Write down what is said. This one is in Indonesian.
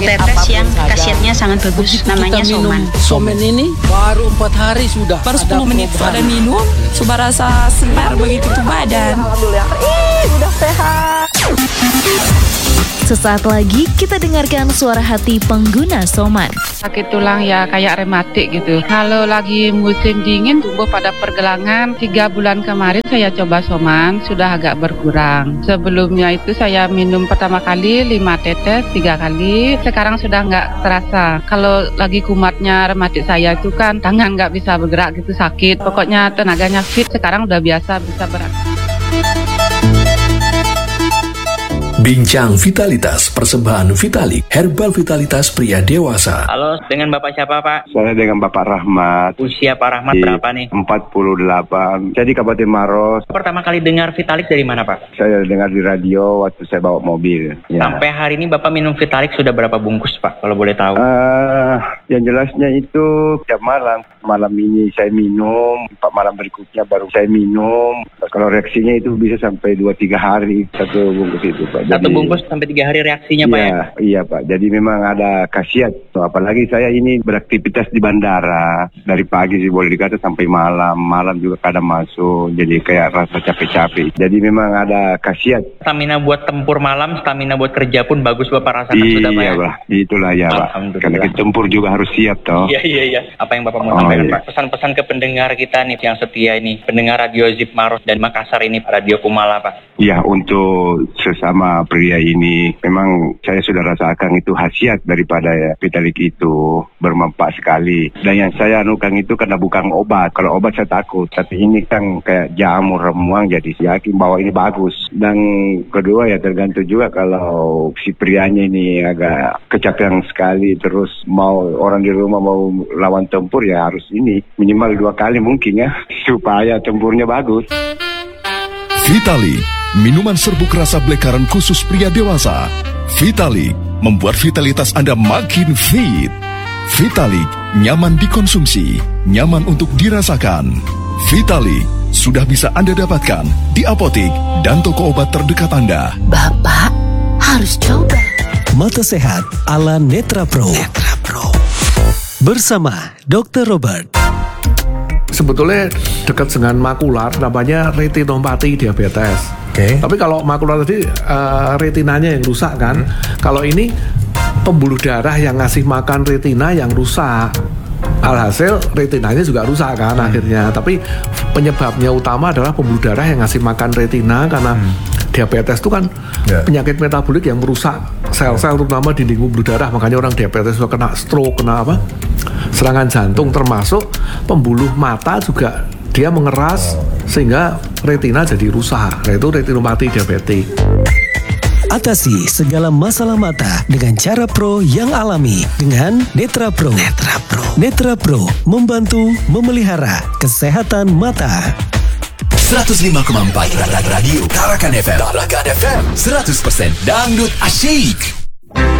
Tetes yang khasiatnya sangat bagus, namanya soman. Somen ini baru 4 hari sudah. Baru 10 menit sudah minum, sudah rasa segar begitu tuh badan. Alhamdulillah, udah sehat. Sesaat lagi kita dengarkan suara hati pengguna Soman. Sakit tulang ya kayak rematik gitu. Kalau lagi musim dingin tumbuh pada pergelangan. 3 bulan kemarin saya coba Soman, sudah agak berkurang. Sebelumnya itu saya minum pertama kali 5 tetes 3 kali. Sekarang sudah nggak terasa. Kalau lagi kumatnya rematik saya itu kan tangan nggak bisa bergerak gitu, sakit. Pokoknya tenaganya fit, sekarang udah biasa bisa beraktivitas. Bincang Vitalitas, persembahan Vitalik, herbal vitalitas pria dewasa. Halo, dengan Bapak siapa, Pak? Saya dengan Bapak Rahmat. Usia Pak Rahmat berapa nih? 48. Saya di Kabupaten Maros. Pertama kali dengar Vitalik dari mana, Pak? Saya dengar di radio waktu saya bawa mobil. Ya. Sampai hari ini Bapak minum Vitalik sudah berapa bungkus, Pak? Kalau boleh tahu. Yang jelasnya itu tiap malam. Malam ini saya minum, 4 malam berikutnya baru saya minum. Kalau reaksinya itu bisa sampai 2-3 hari satu bungkus itu, Pak. Satu bungkus sampai 3 hari reaksinya, Pak ya? Iya, Pak. Jadi memang ada khasiat. Apalagi saya ini beraktivitas di bandara. Dari pagi sih boleh dikata sampai malam. Malam juga kadang masuk. Jadi kayak rasa capek-capek. Jadi memang ada khasiat. Stamina buat tempur malam, stamina buat kerja pun bagus Bapak rasakan sudah, Pak ya? Iya, Pak. Itulah ya, Pak. Karena kita tempur juga harus siap, toh. Iya. Apa yang Bapak mau sampaikan, Pak? Pesan-pesan ke pendengar kita nih yang setia ini. Pendengar Radio Zip Maros dan Makassar ini, Radio Kumala, Pak. Ya, untuk sesama pria ini memang saya sudah rasakan itu khasiat daripada Vitalik itu bermanfaat sekali. Dan yang saya anukan itu karena bukan obat. Kalau obat saya takut, tapi ini kan kayak jamu remuang, jadi yakin bahwa ini bagus. Dan kedua ya tergantung juga kalau si prianya ini agak kecapean sekali, terus mau orang di rumah mau lawan tempur ya harus ini minimal 2 kali mungkin ya supaya tempurnya bagus. Vitalik, minuman serbuk rasa blekaran khusus pria dewasa. Vitalik membuat vitalitas Anda makin fit. Vitalik nyaman dikonsumsi, nyaman untuk dirasakan. Vitalik sudah bisa Anda dapatkan di apotik dan toko obat terdekat Anda. Bapak harus coba. Mata sehat ala Netra Pro. Netra Pro. Bersama Dr. Robert. Sebetulnya dekat dengan makular namanya retinopati diabetes. Tapi kalau makular tadi retinanya yang rusak kan. Kalau ini pembuluh darah yang ngasih makan retina yang rusak. Alhasil retinanya juga rusak kan akhirnya. Tapi penyebabnya utama adalah pembuluh darah yang ngasih makan retina karena diabetes itu kan penyakit metabolik yang merusak sel-sel terutama di lingkup pembuluh darah. Makanya orang diabetes juga kena stroke, kena serangan jantung, termasuk pembuluh mata juga dia mengeras sehingga retina jadi rusak. Nah, itu retinopati diabetik. Atasi segala masalah mata dengan cara pro yang alami dengan Netra Pro. Netra Pro. Netra Pro membantu memelihara kesehatan mata. 105,4 Radio Tarakan FM. Tarakan FM 100% dangdut asyik.